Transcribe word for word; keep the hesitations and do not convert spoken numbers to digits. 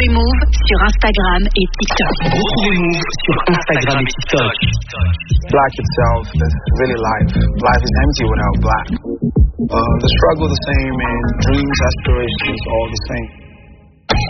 Retrouvez Move sur Instagram et TikTok. Retrouvez Move sur Instagram et TikTok. Black itself is really life. Life is empty without black. Uh, the struggle the same and dreams, aspirations all the same.